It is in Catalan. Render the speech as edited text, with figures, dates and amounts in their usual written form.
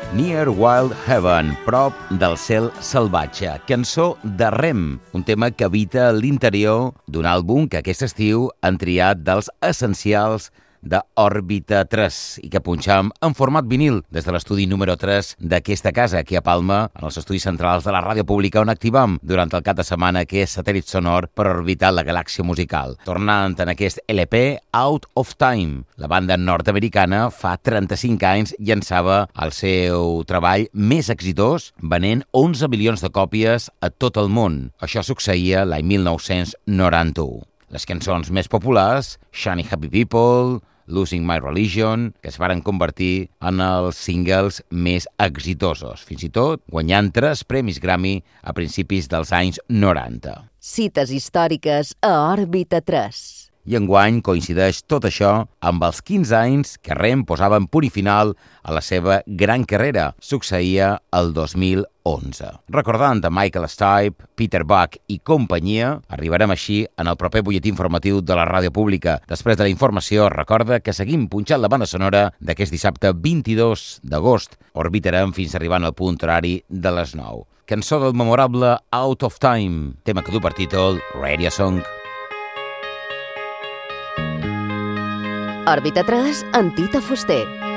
Near Wild Heaven, prop del cel salvatge, cançó de Rem, un tema que habita l'interior d'un àlbum que aquest estiu han triat dels essencials de Òrbita 3 i que punxam en format vinil des de l'estudi número 3 d'aquesta casa, aquí a Palma, en els estudis centrals de la ràdio pública, on activam durant el cap de setmana aquest satèl·lit sonor per orbitar la galàxia musical. Tornant en aquest LP, Out of Time, la banda nord-americana fa 35 anys llançava el seu treball més exitós, venent 11 milions de còpies a tot el món. Això succeïa l'any 1991. Les cançons més populars, Shiny Happy People, Losing My Religion, que es varen convertir en els singles més exitosos, fins i tot guanyant 3 premis Grammy a principis dels anys 90. Cites històriques a Òrbita 3. I enguany coincideix tot això amb els 15 anys que Rem posava en punt i final a la seva gran carrera. Succeïa el 2011. Recordant a Michael Stipe, Peter Buck i companyia, arribarem així en el proper butlletí informatiu de la ràdio pública. Després de la informació, recorda que seguim punxant la banda sonora d'aquest dissabte 22 d'agost. Orbitarem fins arribant al punt horari de les 9. Cançó del memorable Out of Time, tema que du per títol Radio Song. Òrbita 3 amb Tita Fuster.